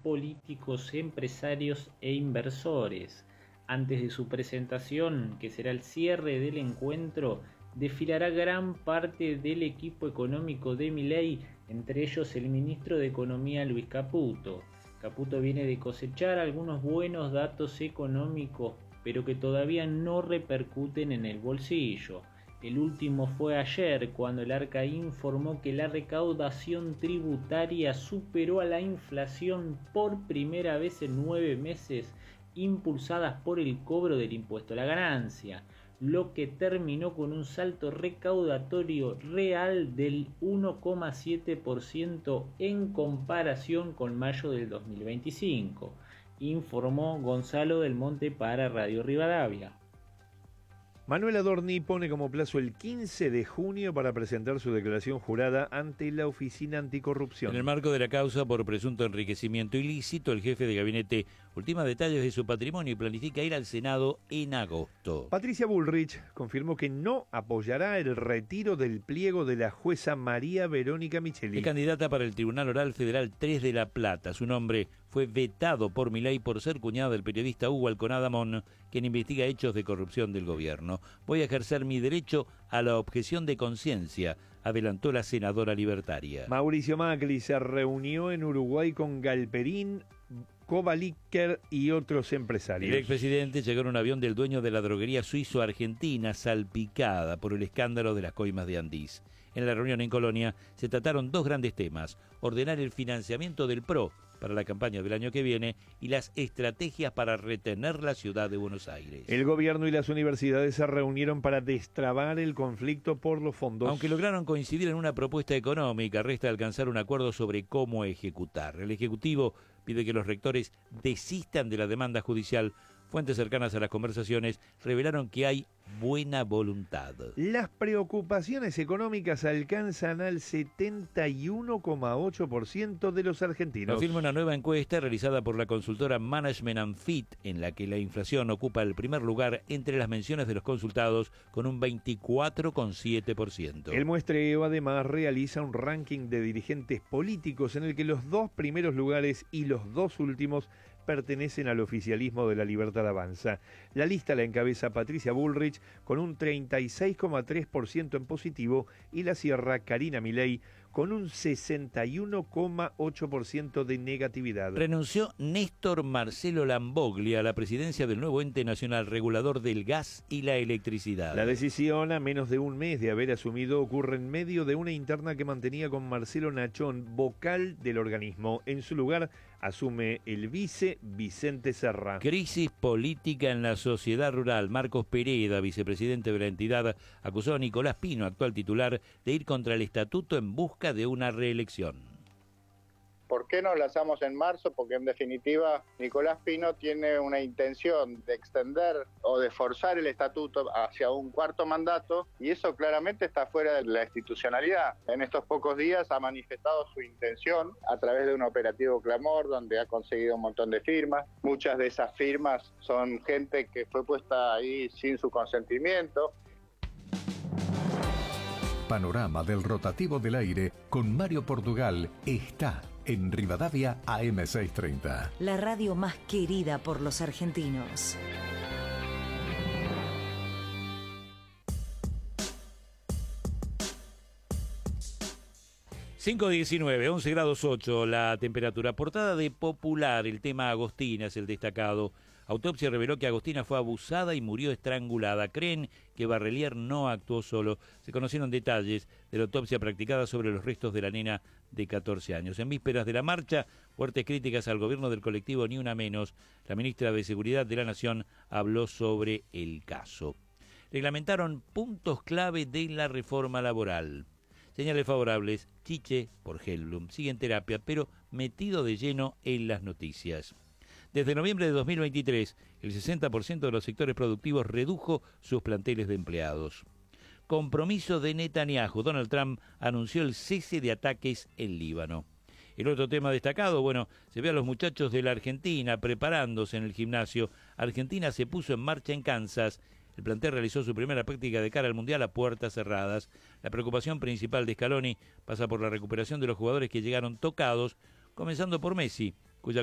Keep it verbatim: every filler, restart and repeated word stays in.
políticos, empresarios e inversores. Antes de su presentación, que será el cierre del encuentro, desfilará gran parte del equipo económico de Milei, entre ellos el ministro de Economía Luis Caputo. Caputo viene de cosechar algunos buenos datos económicos, pero que todavía no repercuten en el bolsillo. El último fue ayer, cuando el Arca informó que la recaudación tributaria superó a la inflación por primera vez en nueve meses, impulsadas por el cobro del impuesto a la ganancia, lo que terminó con un salto recaudatorio real del uno coma siete por ciento en comparación con mayo del dos mil veinticinco, informó Gonzalo del Monte para Radio Rivadavia. Manuel Adorni pone como plazo el quince de junio para presentar su declaración jurada ante la Oficina Anticorrupción. En el marco de la causa por presunto enriquecimiento ilícito, el jefe de gabinete ultima detalles de su patrimonio y planifica ir al Senado en agosto. Patricia Bullrich confirmó que no apoyará el retiro del pliego de la jueza María Verónica Micheli. Es candidata para el Tribunal Oral Federal tres de La Plata. Su nombre fue vetado por Milei por ser cuñada del periodista Hugo Alconada Mon, quien investiga hechos de corrupción del gobierno. Voy a ejercer mi derecho a la objeción de conciencia, adelantó la senadora libertaria. Mauricio Macri se reunió en Uruguay con Galperín, Kovaliker y otros empresarios. El expresidente llegó en un avión del dueño de la droguería suizo-argentina salpicada por el escándalo de las coimas de Andís. En la reunión en Colonia se trataron dos grandes temas: ordenar el financiamiento del P R O para la campaña del año que viene y las estrategias para retener la ciudad de Buenos Aires. El gobierno y las universidades se reunieron para destrabar el conflicto por los fondos. Aunque lograron coincidir en una propuesta económica, resta alcanzar un acuerdo sobre cómo ejecutar. El Ejecutivo pide que los rectores desistan de la demanda judicial. Fuentes cercanas a las conversaciones revelaron que hay buena voluntad. Las preocupaciones económicas alcanzan al setenta y uno coma ocho por ciento de los argentinos. Lo afirma una nueva encuesta realizada por la consultora Management and Fit, en la que la inflación ocupa el primer lugar entre las menciones de los consultados con un veinticuatro coma siete por ciento. El muestreo además realiza un ranking de dirigentes políticos en el que los dos primeros lugares y los dos últimos pertenecen al oficialismo de La Libertad Avanza. La lista la encabeza Patricia Bullrich con un treinta y seis coma tres por ciento en positivo y la cierra Karina Milei con un sesenta y uno coma ocho por ciento de negatividad. Renunció Néstor Marcelo Lamboglia a la presidencia del nuevo ente nacional regulador del gas y la electricidad. La decisión, a menos de un mes de haber asumido, ocurre en medio de una interna que mantenía con Marcelo Nachón, vocal del organismo. En su lugar asume el vice Vicente Serra. Crisis política en la sociedad rural. Marcos Pereda, vicepresidente de la entidad, acusó a Nicolás Pino, actual titular, de ir contra el estatuto en busca de una reelección. ¿Por qué nos lanzamos en marzo? Porque en definitiva Nicolás Pino tiene una intención de extender o de forzar el estatuto hacia un cuarto mandato y eso claramente está fuera de la institucionalidad. En estos pocos días ha manifestado su intención a través de un operativo Clamor donde ha conseguido un montón de firmas. Muchas de esas firmas son gente que fue puesta ahí sin su consentimiento. Panorama del rotativo del aire con Mario Portugal está en Rivadavia A M seiscientos treinta. La radio más querida por los argentinos. cinco diecinueve, once grados ocho la temperatura. Portada de Popular, el tema Agostina es el destacado. Autopsia reveló que Agostina fue abusada y murió estrangulada. Creen que Barrelier no actuó solo. Se conocieron detalles de la autopsia practicada sobre los restos de la nena de catorce años. En vísperas de la marcha, fuertes críticas al gobierno del colectivo Ni Una Menos. La ministra de Seguridad de la Nación habló sobre el caso. Reglamentaron puntos clave de la reforma laboral. Señales favorables, Chiche por Hellblum. Sigue en terapia, pero metido de lleno en las noticias. Desde noviembre de dos mil veintitrés, el sesenta por ciento de los sectores productivos redujo sus planteles de empleados. Compromiso de Netanyahu. Donald Trump anunció el cese de ataques en Líbano. El otro tema destacado, bueno, se ve a los muchachos de la Argentina preparándose en el gimnasio. Argentina se puso en marcha en Kansas. El plantel realizó su primera práctica de cara al Mundial a puertas cerradas. La preocupación principal de Scaloni pasa por la recuperación de los jugadores que llegaron tocados, comenzando por Messi.